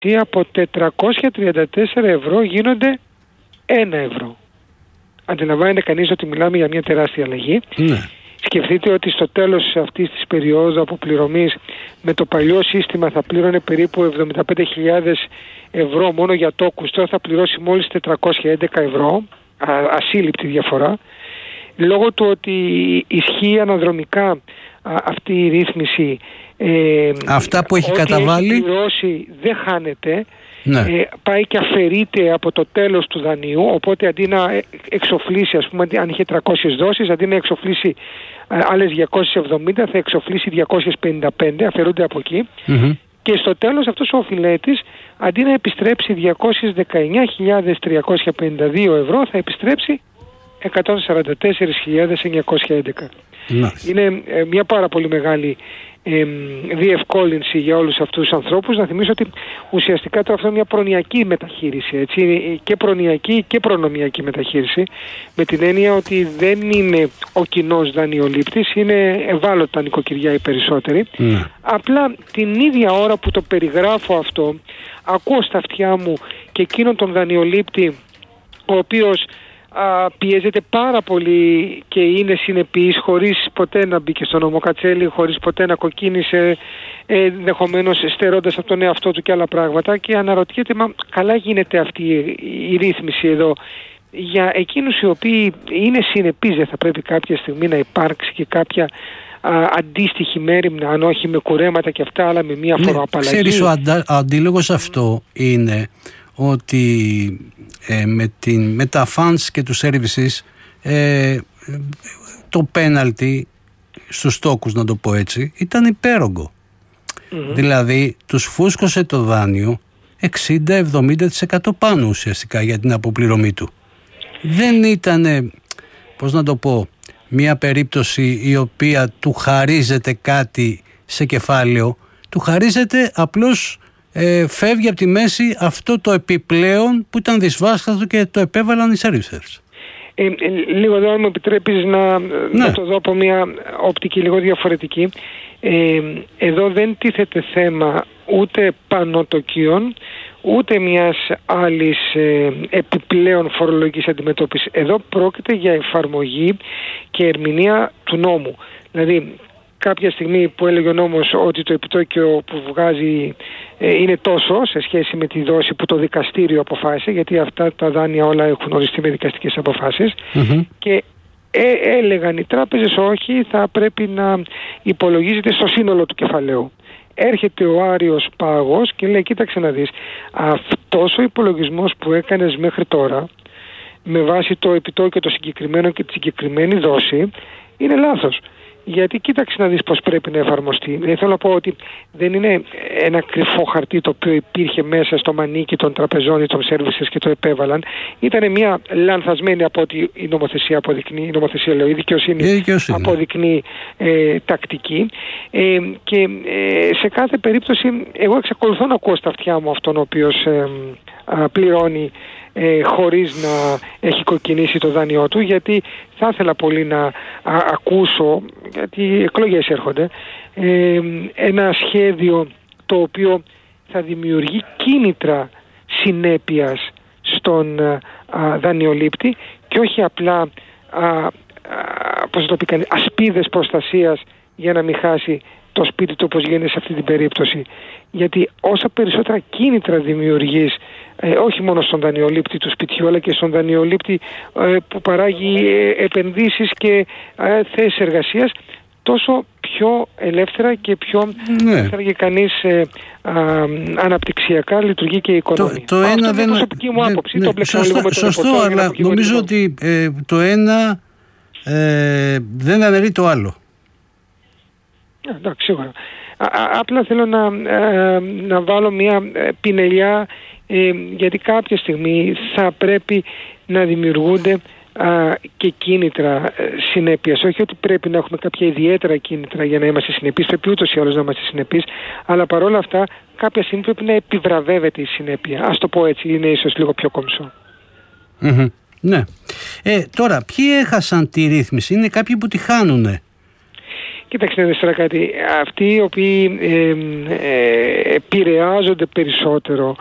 από 434 ευρώ γίνονται 1 ευρώ. Αντιλαμβάνεται κανείς ότι μιλάμε για μια τεράστια αλλαγή. Ναι. Σκεφτείτε ότι στο τέλος αυτής της περίοδου αποπληρωμής με το παλιό σύστημα θα πλήρωνε περίπου 75.000 ευρώ μόνο για τόκους. Τώρα θα πληρώσει μόλις 411 ευρώ, ασύλληπτη διαφορά. Λόγω του ότι ισχύει αναδρομικά αυτή η ρύθμιση, αυτά που έχει καταβάλει, έχει πληρώσει δεν χάνεται. Ναι. Πάει και αφαιρείται από το τέλος του δανείου, οπότε αντί να εξοφλήσει, ας πούμε, αν είχε 300 δόσεις, αντί να εξοφλήσει άλλες 270 θα εξοφλήσει 255, αφαιρούνται από εκεί. Και στο τέλος αυτός ο οφειλέτης, αντί να επιστρέψει 219.352 ευρώ, θα επιστρέψει 144.911. Είναι μια πάρα πολύ μεγάλη διευκόλυνση για όλους αυτούς τους ανθρώπους. Να θυμίσω ότι ουσιαστικά τώρα αυτό είναι μια προνοιακή μεταχείριση, έτσι, και προνοιακή και προνομιακή μεταχείριση, με την έννοια ότι δεν είναι ο κοινός δανειολήπτης, είναι ευάλωτα νοικοκυριά οι περισσότεροι. Απλά την ίδια ώρα που το περιγράφω αυτό, ακούω στα αυτιά μου και εκείνον τον δανειολήπτη ο οποίος πιέζεται πάρα πολύ και είναι συνεπής, χωρίς ποτέ να μπήκε στον νομοκατσέλι, χωρίς ποτέ να κοκκίνησε, ενδεχομένως στερώντας από τον εαυτό του και άλλα πράγματα, και αναρωτιέται, μα καλά γίνεται αυτή η ρύθμιση εδώ? Για εκείνους οι οποίοι είναι συνεπείς, δεν θα πρέπει κάποια στιγμή να υπάρξει και κάποια αντίστοιχη μέριμνα, αν όχι με κουρέματα και αυτά, αλλά με μια φοροαπαλλαγή? Ξέρεις, ο αντίλογος αυτό είναι ότι με τα funds και τους services το penalty στους τόκους, να το πω έτσι, ήταν υπέρογκο. Δηλαδή τους φούσκωσε το δάνειο 60-70% πάνω ουσιαστικά για την αποπληρωμή του. Δεν ήταν, πώς να το πω, μια περίπτωση η οποία του χαρίζεται κάτι σε κεφάλαιο, του χαρίζεται απλώς φεύγει από τη μέση αυτό το επιπλέον που ήταν δυσβάστατο και το επέβαλαν οι servicers. Λίγο εδώ, αν μου επιτρέπεις να το δω από μια οπτική λίγο διαφορετική. Εδώ δεν τίθεται θέμα ούτε πανωτοκίων, ούτε μιας άλλης επιπλέον φορολογικής αντιμετώπισης. Εδώ πρόκειται για εφαρμογή και ερμηνεία του νόμου. Δηλαδή, κάποια στιγμή που έλεγε ο νόμος ότι το επιτόκιο που βγάζει είναι τόσο σε σχέση με τη δόση που το δικαστήριο αποφάσισε, γιατί αυτά τα δάνεια όλα έχουν οριστεί με δικαστικές αποφάσεις, και έλεγαν οι τράπεζες όχι, θα πρέπει να υπολογίζεται στο σύνολο του κεφαλαίου. Έρχεται ο Άριος Πάγος και λέει, κοίταξε να δεις, αυτός ο υπολογισμός που έκανες μέχρι τώρα με βάση το επιτόκιο το συγκεκριμένο και τη συγκεκριμένη δόση είναι λάθος. Γιατί κοίταξε να δεις πώς πρέπει να εφαρμοστεί. Θέλω να πω ότι δεν είναι ένα κρυφό χαρτί το οποίο υπήρχε μέσα στο μανίκι των τραπεζών ή των services και το επέβαλαν. Ήταν μια λανθασμένη, από ό,τι η νομοθεσία αποδεικνύει, η νομοθεσία λέω, η δικαιοσύνη αποδεικνύει τακτική. Και σε κάθε περίπτωση εγώ εξακολουθώ να ακούω στα αυτιά μου αυτόν ο οποίος πληρώνει χωρίς να έχει κοκκινήσει το δάνειό του, γιατί θα ήθελα πολύ να ακούσω, γιατί οι εκλογές έρχονται, ένα σχέδιο το οποίο θα δημιουργεί κίνητρα συνέπειας στον δανειολήπτη και όχι απλά πώς το πει κανείς, ασπίδες προστασίας για να μην χάσει το σπίτι του, όπως γίνεται σε αυτή την περίπτωση. Γιατί όσα περισσότερα κίνητρα δημιουργείς, όχι μόνο στον δανειολήπτη του σπιτιού, αλλά και στον δανειολήπτη που παράγει επενδύσεις και θέσεις εργασίας, τόσο πιο ελεύθερα και πιο θα κανείς αναπτυξιακά λειτουργεί και η οικονομία. Το ένα δεν είναι προσωπική μου άποψη. Σωστό, αλλά νομίζω ότι το ένα δεν αναιρεί το άλλο. Εντάξει, σίγουρα. Απλά θέλω να βάλω μια πινελιά, γιατί κάποια στιγμή θα πρέπει να δημιουργούνται και κίνητρα συνέπειας. Όχι ότι πρέπει να έχουμε κάποια ιδιαίτερα κίνητρα για να είμαστε συνεπείς, πρέπει ούτως ή άλλως να είμαστε συνεπείς, αλλά παρόλα αυτά κάποια στιγμή πρέπει να επιβραβεύεται η συνέπεια. Ας το πω έτσι, είναι ίσως λίγο πιο κομψό. Ναι. Τώρα, ποιοι έχασαν τη ρύθμιση? Είναι κάποιοι που τη χάνουνε. Κοίταξε να δεις τώρα κάτι. Αυτοί οι οποίοι επηρεάζονται περισσότερο